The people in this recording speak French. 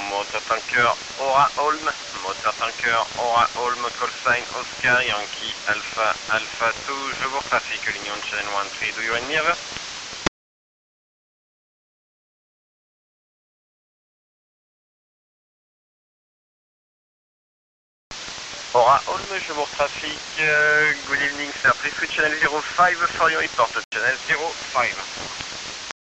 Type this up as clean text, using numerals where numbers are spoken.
motor tanker Aura Holm, motor tanker Aura Holm, call sign Oscar Yankee Alpha Alpha 2, je vous trafic Union Channel 13, do you read me over? Aura Holm, je vous trafic, good evening sir, please switch channel 05 for your report, channel 05.